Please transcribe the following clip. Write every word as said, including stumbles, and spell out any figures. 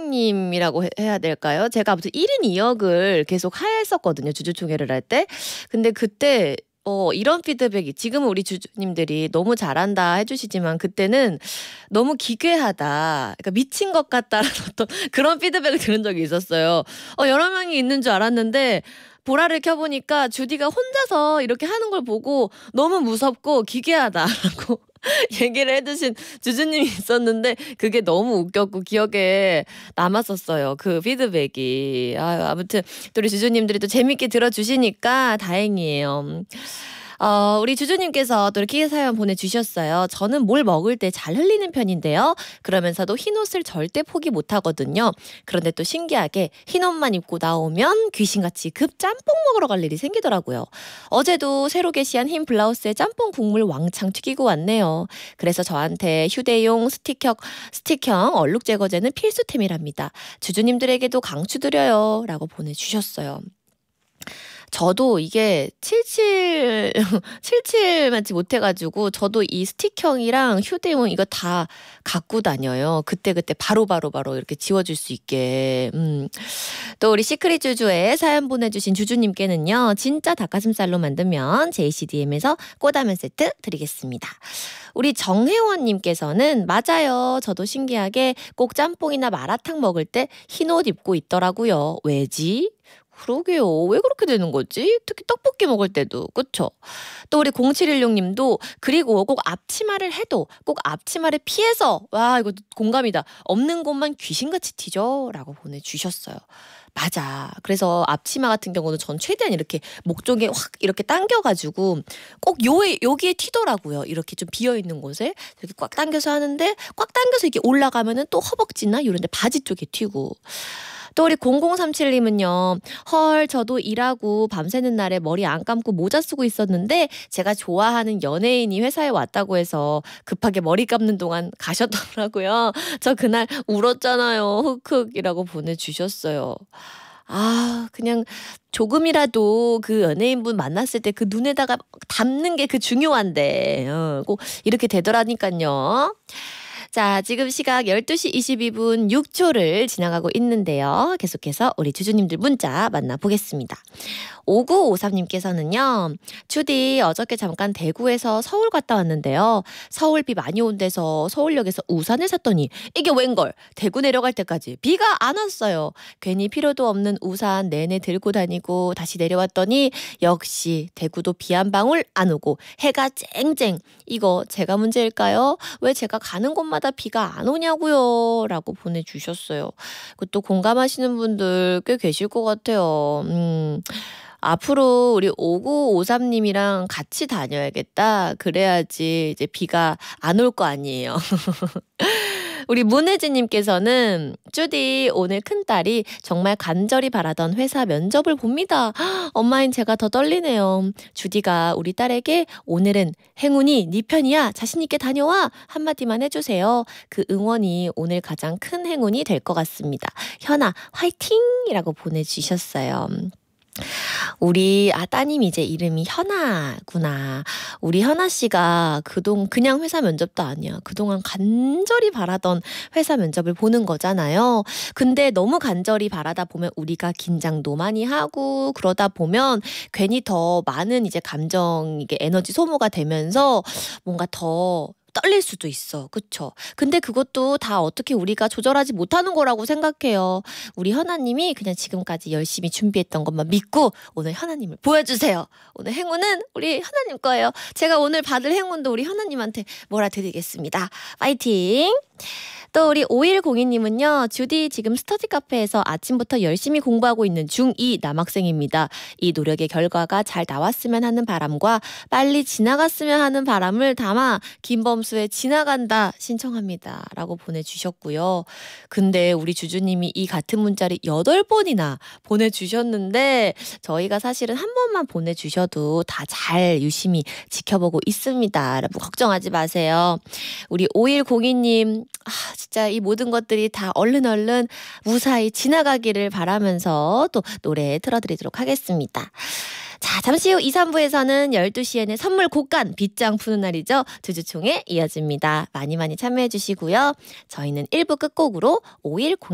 사장님이라고 해, 해야 될까요? 제가 아무튼 일 인 이 역을 계속 했었거든요. 주주총회를 할 때. 근데 그때 어, 이런 피드백이 지금은 우리 주주님들이 너무 잘한다 해주시지만 그때는 너무 기괴하다. 그러니까 미친 것 같다라는 어떤 그런 피드백을 들은 적이 있었어요. 어, 여러 명이 있는 줄 알았는데 보라를 켜보니까 주디가 혼자서 이렇게 하는 걸 보고 너무 무섭고 기괴하다라고 얘기를 해주신 주주님이 있었는데 그게 너무 웃겼고 기억에 남았었어요. 그 피드백이. 아유, 아무튼 또 우리 주주님들이 또 재밌게 들어주시니까 다행이에요. 어, 우리 주주님께서 또 이렇게 사연 보내주셨어요. 저는 뭘 먹을 때 잘 흘리는 편인데요. 그러면서도 흰옷을 절대 포기 못하거든요. 그런데 또 신기하게 흰옷만 입고 나오면 귀신같이 급 짬뽕 먹으러 갈 일이 생기더라고요. 어제도 새로 게시한 흰 블라우스에 짬뽕 국물 왕창 튀기고 왔네요. 그래서 저한테 휴대용 스틱형, 스틱형 얼룩 제거제는 필수템이랍니다. 주주님들에게도 강추드려요. 라고 보내주셨어요. 저도 이게 칠칠, 칠칠만치 못해가지고 저도 이 스틱형이랑 휴대용 이거 다 갖고 다녀요. 그때그때 바로바로 바로 이렇게 지워줄 수 있게. 음. 또 우리 시크릿 주주에 사연 보내주신 주주님께는요. 진짜 닭가슴살로 만들면 제이씨디엠에서 꼬다면 세트 드리겠습니다. 우리 정혜원님께서는 맞아요. 저도 신기하게 꼭 짬뽕이나 마라탕 먹을 때 흰옷 입고 있더라고요. 왜지? 그러게요. 왜 그렇게 되는 거지? 특히 떡볶이 먹을 때도. 그쵸? 또 우리 공칠일육님도 그리고 꼭 앞치마를 해도 꼭 앞치마를 피해서 와 이거 공감이다. 없는 곳만 귀신같이 튀죠? 라고 보내주셨어요. 맞아. 그래서 앞치마 같은 경우는 전 최대한 이렇게 목 쪽에 확 이렇게 당겨가지고 꼭 요에, 여기에 튀더라고요. 이렇게 좀 비어있는 곳에 이렇게 꽉 당겨서 하는데 꽉 당겨서 이렇게 올라가면은 또 허벅지나 이런 데 바지 쪽에 튀고. 또 우리 공공삼칠님은요. 헐 저도 일하고 밤새는 날에 머리 안 감고 모자 쓰고 있었는데 제가 좋아하는 연예인이 회사에 왔다고 해서 급하게 머리 감는 동안 가셨더라고요. 저 그날 울었잖아요. 흑흑이라고 보내주셨어요. 아 그냥 조금이라도 그 연예인분 만났을 때 그 눈에다가 담는 게 그 중요한데 어, 꼭 이렇게 되더라니까요. 자, 지금 시각 열두 시 이십이 분 육 초를 지나가고 있는데요. 계속해서 우리 주주님들 문자 만나보겠습니다. 오구오삼님께서는요. 주디 어저께 잠깐 대구에서 서울 갔다 왔는데요. 서울 비 많이 온 데서 서울역에서 우산을 샀더니 이게 웬걸 대구 내려갈 때까지 비가 안 왔어요. 괜히 필요도 없는 우산 내내 들고 다니고 다시 내려왔더니 역시 대구도 비 한 방울 안 오고 해가 쨍쨍. 이거 제가 문제일까요? 왜 제가 가는 곳마다 비가 안 오냐고요? 라고 보내주셨어요. 그것도 공감하시는 분들 꽤 계실 것 같아요. 음... 앞으로 우리 오구오삼님이랑 같이 다녀야겠다. 그래야지 이제 비가 안 올 거 아니에요. 우리 문혜진님께서는 쭈디 오늘 큰딸이 정말 간절히 바라던 회사 면접을 봅니다. 엄마인 제가 더 떨리네요. 주디가 우리 딸에게 오늘은 행운이 네 편이야. 자신 있게 다녀와. 한마디만 해주세요. 그 응원이 오늘 가장 큰 행운이 될 것 같습니다. 현아 화이팅! 이라고 보내주셨어요. 우리 아 따님 이제 이름이 현아구나. 우리 현아 씨가 그동 그냥 회사 면접도 아니야. 그동안 간절히 바라던 회사 면접을 보는 거잖아요. 근데 너무 간절히 바라다 보면 우리가 긴장도 많이 하고 그러다 보면 괜히 더 많은 이제 감정 이게 에너지 소모가 되면서 뭔가 더 떨릴 수도 있어. 그쵸? 근데 그것도 다 어떻게 우리가 조절하지 못하는 거라고 생각해요. 우리 현아님이 그냥 지금까지 열심히 준비했던 것만 믿고 오늘 현아님을 보여주세요. 오늘 행운은 우리 현아님 거예요. 제가 오늘 받을 행운도 우리 현아님한테 몰아드리겠습니다. 파이팅! 또 우리 오일공이님은요. 주디 지금 스터디 카페에서 아침부터 열심히 공부하고 있는 중이 남학생입니다. 이 노력의 결과가 잘 나왔으면 하는 바람과 빨리 지나갔으면 하는 바람을 담아 김범수의 지나간다 신청합니다. 라고 보내주셨고요. 근데 우리 주주님이 이 같은 문자를 여덟 번이나 보내주셨는데 저희가 사실은 한 번만 보내주셔도 다 잘 유심히 지켜보고 있습니다. 여러분 걱정하지 마세요. 우리 오일공이님 아, 진짜 이 모든 것들이 다 얼른 얼른 무사히 지나가기를 바라면서 또 노래 틀어드리도록 하겠습니다. 자, 잠시 후 이, 삼 부에서는 열두 시에는 선물 곡간 빗장 푸는 날이죠. 주주총회 이어집니다. 많이 많이 참여해 주시고요. 저희는 일 부 끝곡으로 오일공